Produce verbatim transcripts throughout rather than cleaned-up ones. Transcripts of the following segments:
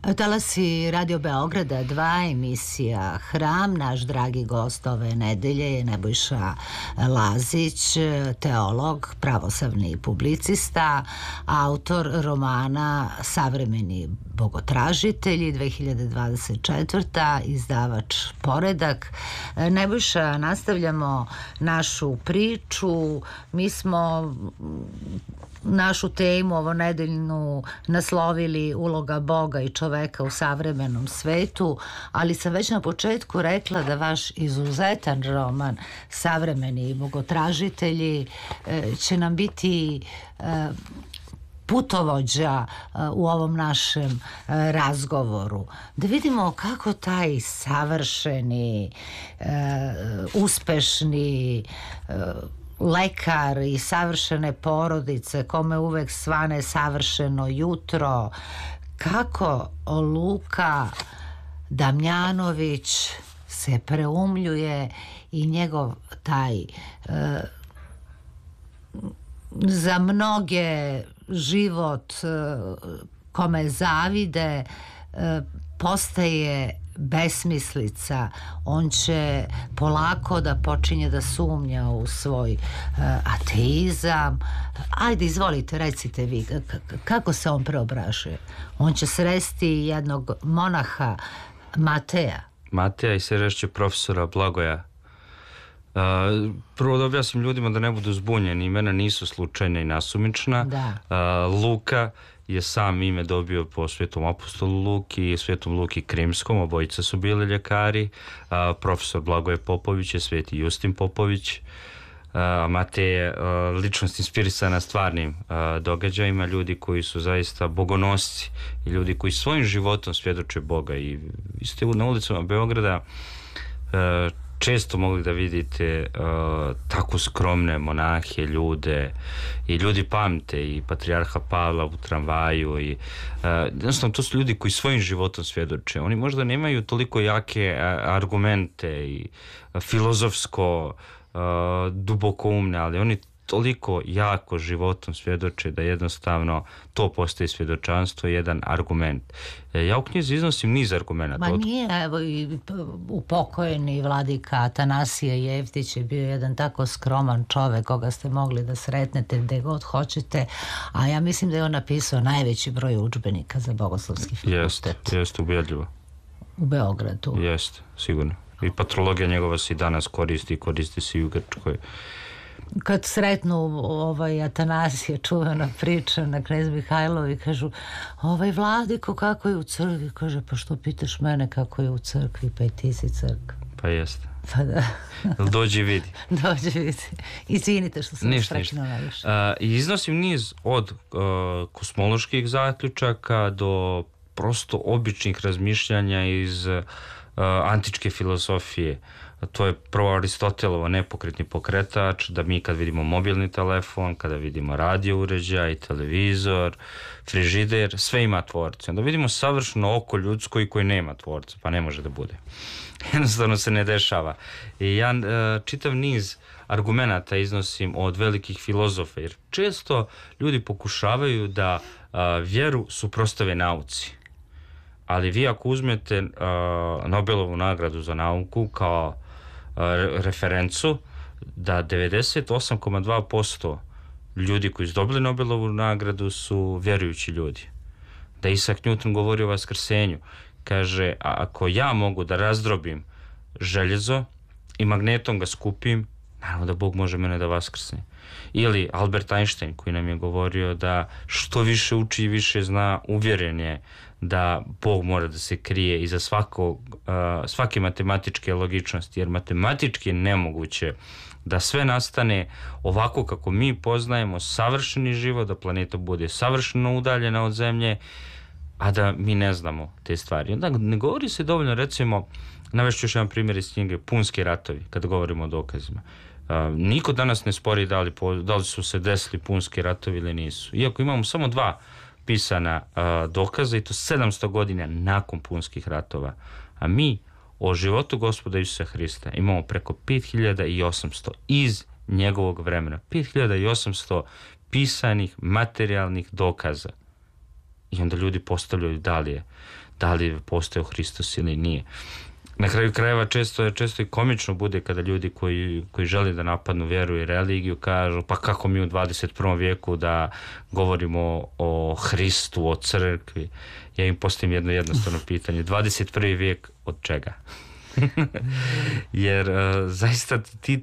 Talasi Radio Beograda, dva emisija Hram. Naš dragi gost ove nedelje je Nebojša Lazić, teolog, pravoslavni publicista, autor romana Savremeni bogotražitelji, dve hiljade dvadeset četvrta. izdavač Poredak. Nebojša, nastavljamo našu priču. Mi smo našu temu ovo nedeljnu naslovili uloga Boga i čoveka u savremenom svetu, ali sam već na početku rekla da vaš izuzetan roman Savremeni bogotražitelji će nam biti putovođa u ovom našem razgovoru. Da vidimo kako taj savršeni, uspešni lekar i savršene porodice, kome uvek svane savršeno jutro, kako Luka Damjanović se preumljuje i njegov taj e, za mnoge život e, kome zavide e, postaje besmislica. On će polako da počinje da sumnja u svoj uh, ateizam. Ajde, izvolite, recite vi, kako se on preobražuje? On će sresti jednog monaha Mateja. Mateja i srešće profesora Blagoja. Uh, prvo da objasnim ljudima da ne budu zbunjeni, imena nisu slučajna i nasumična. Da. Uh, Luka je sam ime dobio po Svetom apostolu Luki i Svetom Luki Krimskom, obojica su bili ljekari. A, profesor Blagoje Popović je Sveti Justin Popović. A, Matej je a, ličnost inspirisana stvarnim a, događajima, ljudi koji su zaista bogonosci i ljudi koji svojim životom svjedoče Boga. I vi ste na ulicama Beograda a, često mogli da vidite uh, tako skromne monahe, ljude, i ljudi pamte i patrijarha Pavla u tramvaju i uh, jednostavno to su ljudi koji svojim životom svjedoče. Oni možda nemaju toliko jake uh, argumente i uh, filozofsko uh, dubokoumne, ali oni toliko jako životom svjedoče da jednostavno to postaje svjedočanstvo, jedan argument. Ja u knjizi iznosim niz argumenta. Ma nije, evo i upokojeni vladika Atanasije Jevtić je bio jedan tako skroman čovek koga ste mogli da sretnete gde god hoćete, a ja mislim da je on napisao najveći broj udžbenika za bogoslovski fakultet. Jeste, jeste, ubedljivo. U Beogradu. Jeste, sigurno. I patrologija njegova se i danas koristi, koristi se i u Grčkoj. Kad sretnu ovaj Atanasije, čuvena priča na Knez Mihajlovi, kažu, ovaj vladiko kako je u crkvi, kaže, pa što pitaš mene kako je u crkvi, pa i ti si crkva. Pa jeste. Pa da. Dođi vidi. Dođi vidi. Izvinite što sam prekinuo najviše. I iznosim niz od uh, kosmoloških zaključaka do prosto običnih razmišljanja iz uh, antičke filozofije. To je prvo Aristotelovo nepokretni pokretač, da mi kad vidimo mobilni telefon, kada vidimo radio uređaj, televizor, frižider, sve ima tvorce. Onda vidimo savršeno oko ljudsko i koji nema tvorca, pa ne može da bude. Jednostavno se ne dešava. I ja uh, čitav niz argumenata iznosim od velikih filozofa, jer često ljudi pokušavaju da uh, vjeru suprotstave nauci. Ali vi ako uzmete uh, Nobelovu nagradu za nauku kao uh, referencu, da devedeset osam zarez dva posto ljudi koji su dobili Nobelovu nagradu su vjerujući ljudi. Da Isaac Newton govori o vaskrsenju. Kaže, a ako ja mogu da razdrobim željezo i magnetom ga skupim, naravno da Bog može mene da vaskrsne. Ili Albert Einstein koji nam je govorio da što više uči i više zna, uvjeren je da Bog mora da se krije iza svakog, uh, svake matematičke logičnosti, jer matematički je nemoguće da sve nastane ovako kako mi poznajemo savršeni život, da planeta bude savršeno udaljena od Zemlje, a da mi ne znamo te stvari. Onda ne govori se dovoljno, recimo, navešću još jedan primjer iz knjige, Punski ratovi, kada govorimo o dokazima. Uh, niko danas ne spori da li, da li su se desili Punski ratovi ili nisu. Iako imamo samo dva pisana uh, dokaza i to sedamsto godina nakon Punskih ratova. A mi o životu Gospoda Isusa Hrista imamo preko pet hiljada osamsto iz njegovog vremena. pet hiljada osamsto pisanih materijalnih dokaza. i onda ljudi postavljaju da li je, da li je postao Hristos ili nije. Na kraju krajeva često je često i komično bude kada ljudi koji, koji žele da napadnu vjeru i religiju kažu pa kako mi u dvadeset prvom vijeku da govorimo o Hristu, o crkvi. Ja im postavim jedno jednostavno pitanje. dvadeset prvi vijek od čega? Jer uh, zaista ti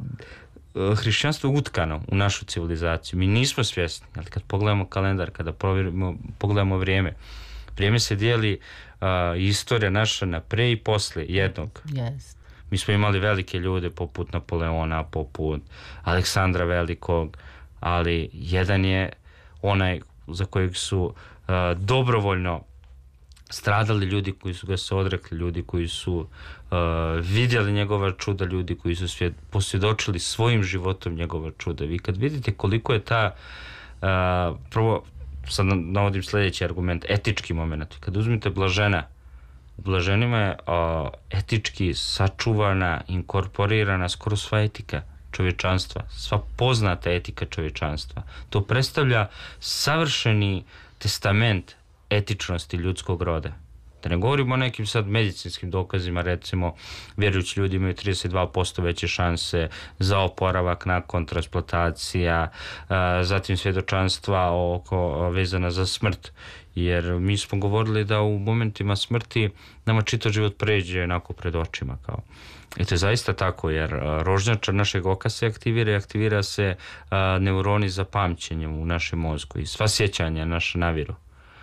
uh, hrišćanstvo je utkano u našu civilizaciju. Mi nismo svjesni, ali kad pogledamo kalendar, kada pogledamo vrijeme, vrijeme se dijeli uh, istorija naša na pre i posle jednog. Yes. Mi smo imali velike ljude poput Napoleona, poput Aleksandra Velikog, ali jedan je onaj za kojeg su uh, dobrovoljno stradali ljudi koji su ga se odrekli, ljudi koji su uh, vidjeli njegova čuda, ljudi koji su svjed, posvjedočili svojim životom njegova čuda. Vi kad vidite koliko je ta uh, prvo, sad navodim sljedeći argument, etički moment. Kad uzmite Blažena, u Blaženima je uh, etički sačuvana, inkorporirana skoro sva etika čovječanstva, sva poznata etika čovječanstva. To predstavlja savršeni testament etičnosti ljudskog roda. Da ne govorimo o nekim sad medicinskim dokazima, recimo vjerujući ljudi imaju trideset dva posto veće šanse za oporavak nakon transplantacija, zatim svjedočanstva oko vezana za smrt. Jer mi smo govorili da u momentima smrti nama čitav život pređe onako pred očima. Kao. I to je zaista tako, jer rožnjača našeg oka se aktivira i aktivira se neuroni za pamćenjem u našem mozgu i sva sjećanja naše naviru.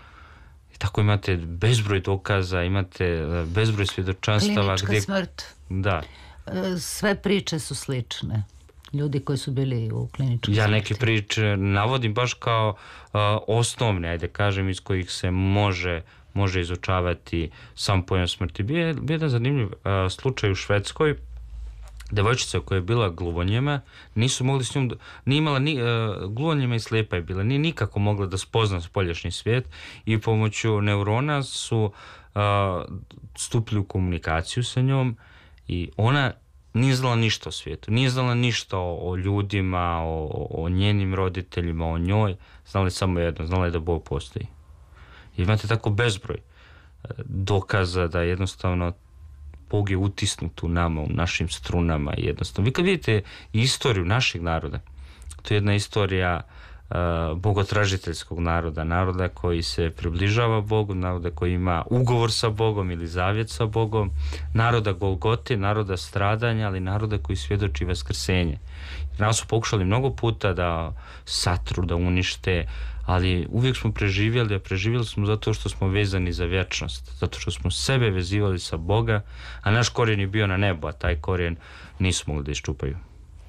Tako imate bezbroj dokaza, imate bezbroj svjedočanstava. Klinička gdje... smrt. Da. Sve priče su slične. Ljudi koji su bili u kliničkoj smrti. Ja neke priče navodim baš kao uh, osnovne, ajde kažem, iz kojih se može, može izučavati sam pojam smrti. Bio je jedan zanimljiv uh, slučaj u Švedskoj. Devojčica koja je bila gluvonjema, nisu mogli s njom, nije imala ni, uh, gluvonjema i slijepa je bila, nije nikako mogla da spozna spoljašnji svijet i pomoću neurona su uh, stupili u komunikaciju sa njom i ona nije znala ništa o svijetu, nije znala ništa o, o ljudima, o, o njenim roditeljima, o njoj, znala je samo jedno, znala je da Bog postoji. I imate tako bezbroj uh, dokaza da jednostavno Bog je utisnut u nama, u našim strunama i jednostavno. Vi kad vidite istoriju našeg naroda, to je jedna istorija uh, bogotražiteljskog naroda, naroda koji se približava Bogu, naroda koji ima ugovor sa Bogom ili zavjet sa Bogom, naroda Golgote, naroda stradanja, ali naroda koji svjedoči vaskrsenje. Nas su pokušali mnogo puta da satru, da unište, ali uvijek smo preživjeli, a preživjeli smo zato što smo vezani za vječnost, zato što smo sebe vezivali sa Boga, a naš korijen je bio na nebu, a taj korijen nisu mogli da iščupaju.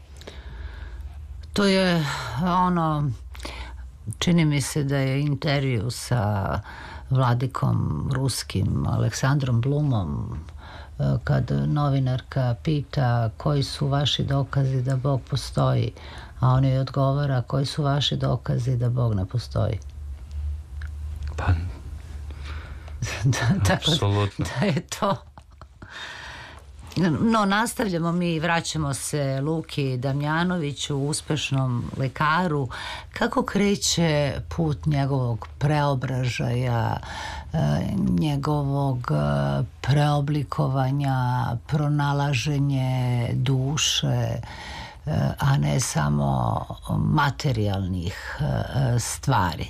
To je ono, čini mi se da je intervju sa vladikom ruskim Aleksandrom Blumom, kad novinarka pita koji su vaši dokazi da Bog postoji, a on joj odgovara koji su vaši dokazi da Bog ne postoji. Pa, da, apsolutno. Da je to. No, nastavljamo mi i vraćamo se Luki Damjanoviću, uspešnom lekaru. Kako kreće put njegovog preobražaja, njegovog preoblikovanja, pronalaženje duše, a ne samo materijalnih stvari?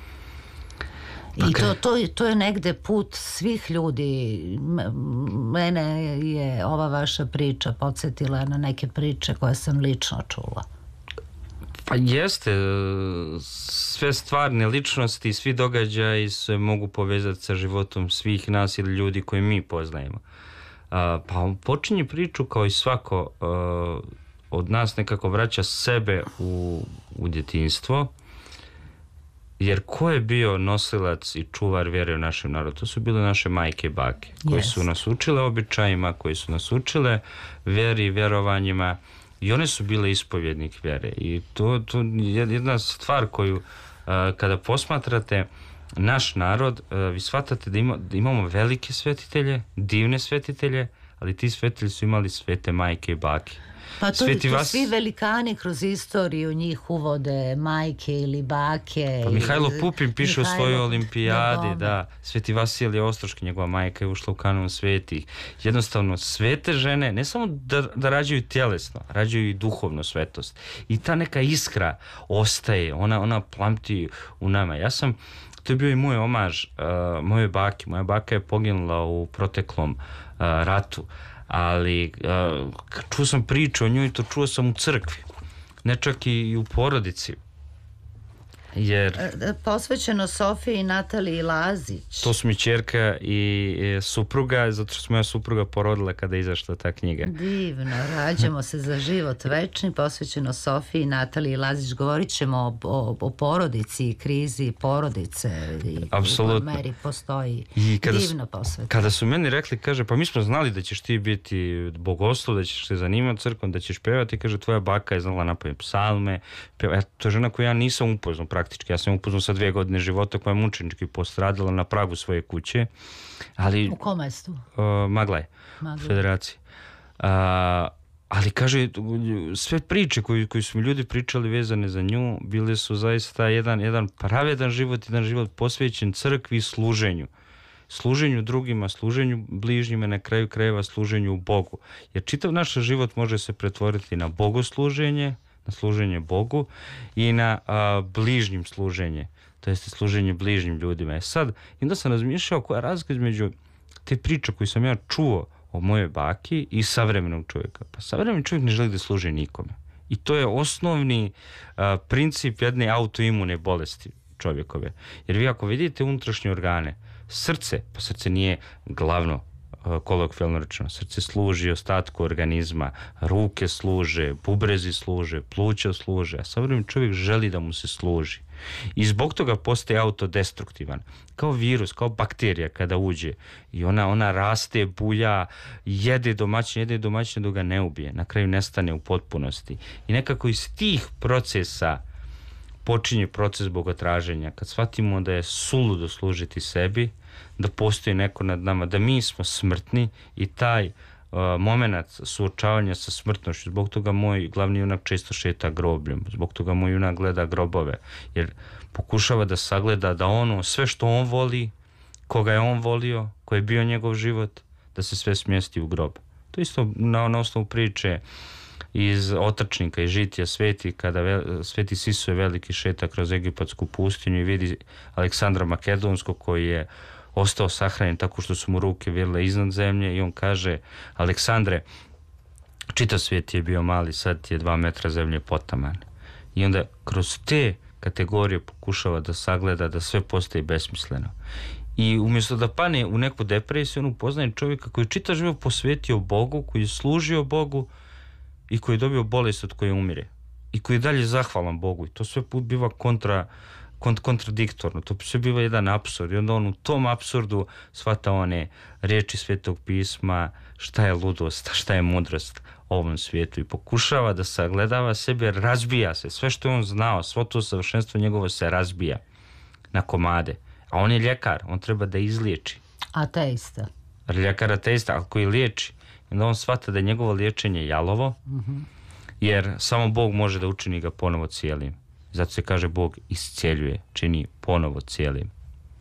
I to, to, to je negde put svih ljudi. Mene je ova vaša priča podsjetila na neke priče koje sam lično čula. Pa jeste, sve stvarne ličnosti, svi događaji se mogu povezati sa životom svih nas ili ljudi koje mi poznajemo. Pa on počinje priču kao i svako od nas nekako vraća sebe u, u djetinjstvo. Jer ko je bio nosilac i čuvar vjere u našem narodu? To su bile naše majke i bake, koje yes. su nas učile običajima, koje su nas učile vjeri i vjerovanjima i one su bile ispovjednik vjere. I to, to je jedna stvar koju uh, kada posmatrate naš narod, uh, vi shvatate da, ima, da imamo velike svetitelje, divne svetitelje, ali ti svetitelji su imali svete majke i bake. Pa to, to vas... svi velikani kroz istoriju njih uvode majke ili bake. Pa Mihajlo Pupin piše Mihajlo... u svojoj olimpijadi, da, da. Sveti Vasilije Ostroški, njegova majka je ušla u kanon svetih. Jednostavno, svete žene, ne samo da, da rađaju tjelesno, rađaju i duhovno svetost. I ta neka iskra ostaje, ona, ona plamti u nama. Ja sam, to je bio i moj omaž uh, moje baki. Moja baka je poginula u proteklom uh, ratu. Ali uh, čuo sam priču o njoj, to čuo sam u crkvi, ne čak i u porodici. Jer posvećeno Sofiji i Nataliji Lazić. To su mi ćerka i, i supruga, zato što smo moja supruga porodila kada je izašla ta knjiga. Divno, rađamo se za život večni, posvećeno Sofiji i Nataliji Lazić. Govorit ćemo o, o, o porodici i krizi porodice. Apsolutno. U meri postoji I kada divno posvećeno. Kada su meni rekli, kaže, pa mi smo znali da ćeš ti biti bogoslov, da ćeš se zanimati crkvom, da ćeš pevati, kaže, tvoja baka je znala napamet psalme, peva. E, to je žena koju ja nisam upoznao praktički. Ja sam upoznao sa dvije godine života koja je mučenički postradala na pragu svoje kuće. Ali, u kom mestu? Uh, Maglaj, Maglaj. Federaciji. Uh, ali kaže, sve priče koje, koje su mi ljudi pričali vezane za nju, bile su zaista jedan, jedan pravedan život, jedan život posvećen crkvi i služenju. Služenju drugima, služenju bližnjima, na kraju krajeva služenju Bogu. Jer čitav naš život može se pretvoriti na bogosluženje, na služenje Bogu i na a, bližnjim služenje, to jeste služenje bližnjim ljudima. E sad, i onda sam razmišljao koja je razlika između te priče koju sam ja čuo o moje baki i savremenog čovjeka. Pa savremeni čovjek ne želi da služi nikome. I to je osnovni a, princip jedne autoimune bolesti čovjekove. Jer vi ako vidite unutrašnje organe, srce, pa srce nije glavno, kolokvijalno rečeno, srce služi ostatku organizma, ruke služe, bubrezi služe, pluća služe, a savremeni čovjek želi da mu se služi. I zbog toga postaje autodestruktivan. Kao virus, kao bakterija kada uđe i ona, ona raste, bulja, jede domaćin, jede domaćin dok ga ne ubije. Na kraju nestane u potpunosti. I nekako iz tih procesa počinje proces bogotraženja. Kad shvatimo da je suludo služiti sebi, da postoji neko nad nama, da mi smo smrtni i taj uh, moment suočavanja sa smrtnošću, zbog toga moj glavni junak često šeta grobljem, zbog toga moj junak gleda grobove, jer pokušava da sagleda da ono, sve što on voli, koga je on volio, koji je bio njegov život, da se sve smjesti u grob. To isto na, na osnovu priče iz Otrčnika i žitija Sveti, kada ve, Sveti Sisoje veliki šeta kroz egipatsku pustinju i vidi Aleksandra Makedonskog koji je ostao sahranjen tako što su mu ruke virile iznad zemlje i on kaže, Aleksandre, čitav svijet je bio mali, sad je dva metra zemlje potaman. I onda kroz te kategorije pokušava da sagleda da sve postaje besmisleno. I umjesto da pane u neku depresiju, on upoznaje čovjeka koji je čitav život posvetio Bogu, koji je služio Bogu i koji je dobio bolest od koje umire. I koji je dalje zahvalan Bogu. I to sve put biva kontra kont- kontradiktorno. To sve biva jedan apsurd. I onda on u tom apsurdu shvata one riječi Svetog pisma, šta je ludost, šta je mudrost ovom svijetu i pokušava da sagledava sebe, razbija se. Sve što je on znao, svo to savršenstvo njegovo se razbija na komade. A on je ljekar, on treba da izliječi. Ateista. Ljekar ateista, ali koji liječi. I onda on shvata da je njegovo liječenje jalovo, mm-hmm. jer samo Bog može da učini ga ponovo cijelim. Zato se kaže Bog isceljuje, čini ponovo cijelim.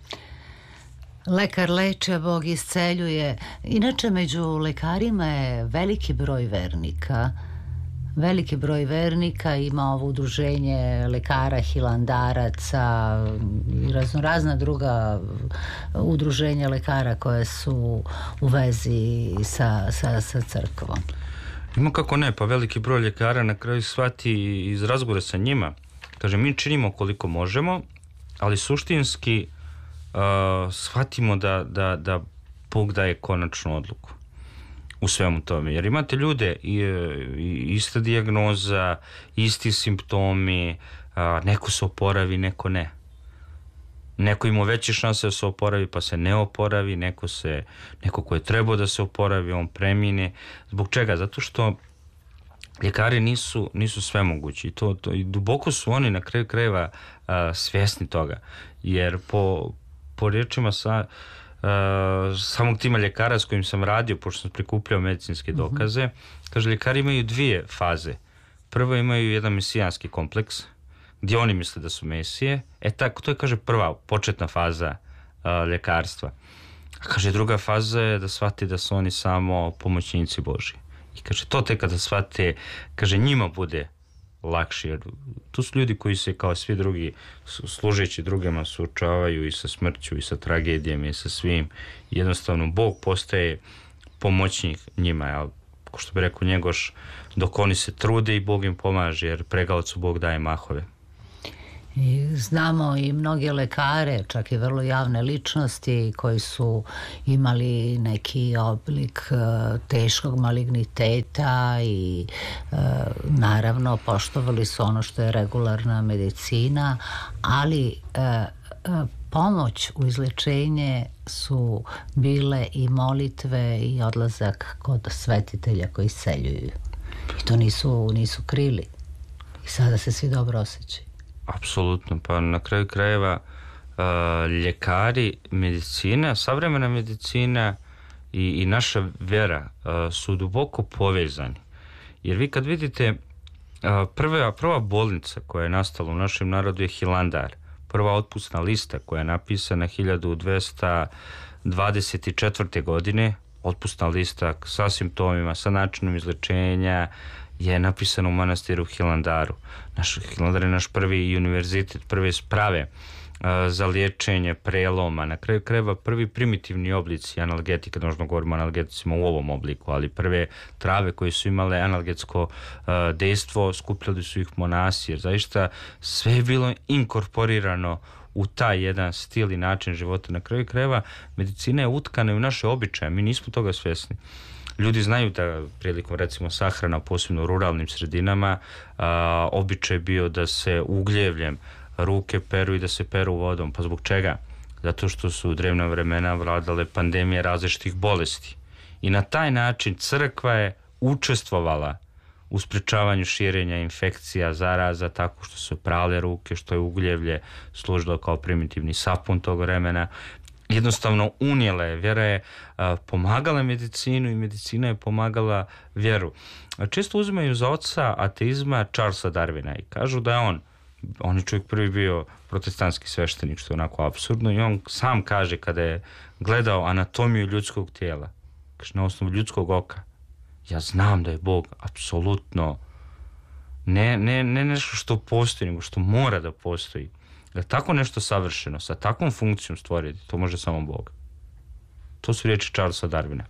Lekar leče, Bog isceljuje. Inače, među lekarima je veliki broj vernika. Veliki broj vernika, ima ovo udruženje lekara, hilandaraca i raznorazna druga udruženja lekara koje su u vezi sa, sa, sa crkvom. Ima kako ne, pa veliki broj ljekara na kraju shvati iz razgovora sa njima. Kaže, mi činimo koliko možemo, ali suštinski uh, shvatimo da, da, da Bog daje konačnu odluku u svemu tome. Jer imate ljude, i, i, ista dijagnoza, isti simptomi, a, neko se oporavi, neko ne. Neko ima veće šanse da se oporavi, pa se ne oporavi, neko, se, neko ko je trebao da se oporavi, on premine. Zbog čega? Zato što ljekari nisu, nisu svemogući. I, to, to, i duboko su oni na kraju krajeva a, svjesni toga. Jer po, po riječima sa samog tima ljekara s kojim sam radio, pošto sam prikupljao medicinske dokaze. Mm-hmm. Kaže, ljekari imaju dvije faze. Prvo imaju jedan mesijanski kompleks, gdje oni misle da su mesije. E tako, to je, kaže, prva, početna faza uh, ljekarstva. A kaže, druga faza je da shvati da su oni samo pomoćnici Božji. I kaže, to tek kada shvate, kaže, njima bude lakše, jer tu su ljudi koji se kao svi drugi služeći drugima suočavaju i sa smrću i sa tragedijama i sa svim. Jednostavno Bog postaje pomoćnik njima, jel? Ko što bi rekao Njegoš, dok oni se trude i Bog im pomaže, jer pregavcu Bog daje mahove. I znamo i mnoge lekare, čak i vrlo javne ličnosti koji su imali neki oblik uh, teškog maligniteta i uh, naravno poštovali su ono što je regularna medicina, ali uh, uh, pomoć u izlečenje su bile i molitve i odlazak kod svetitelja koji isceljuju. I to nisu, nisu krili. I sada se svi dobro osjećaju. Apsolutno, pa na kraju krajeva uh, ljekari, medicina, savremena medicina i, i naša vera uh, su duboko povezani. Jer vi kad vidite, uh, prva, prva bolnica koja je nastala u našem narodu je Hilandar. Prva otpusna lista koja je napisana hiljadu dvesta dvadeset četvrte. godine, otpusna lista sa simptomima, sa načinom izlečenja, je napisano u manastiru Hilandaru. Naš Hilandar je naš prvi univerzitet, prve sprave uh, za liječenje preloma. Na kraju krajeva prvi primitivni oblici analgetika, da možemo govorimo o analgeticima u ovom obliku, ali prve trave koje su imale analgetsko uh, dejstvo, skupljali su ih monasi, jer zaista sve je bilo inkorporirano u taj jedan stil i način života. Na kraju krajeva medicina je utkana u naše običaje, mi nismo toga svjesni. Ljudi znaju da prilikom recimo sahrana, posebno u ruralnim sredinama, a, običaj bio da se ugljevljem ruke peru i da se peru vodom. Pa zbog čega? Zato što su u drevna vremena vladale pandemije različitih bolesti. I na taj način crkva je učestvovala u sprečavanju širenja infekcija, zaraza, tako što su prale ruke, što je ugljevlje služilo kao primitivni sapun tog vremena. Jednostavno unijela je, vjera je a, pomagala medicinu i medicina je pomagala vjeru. A često uzimaju za oca ateizma Charlesa Darwina i kažu da je on, on je čovjek prvi bio protestantski sveštenik, što je onako apsurdno, i on sam kaže kada je gledao anatomiju ljudskog tijela, kaže, na osnovu ljudskog oka, ja znam da je Bog apsolutno ne, ne, ne nešto što postoji, nego što mora da postoji. Da tako nešto savršeno, sa takvom funkcijom stvoriti, to može samo Bog. To su riječi Charlesa Darwina.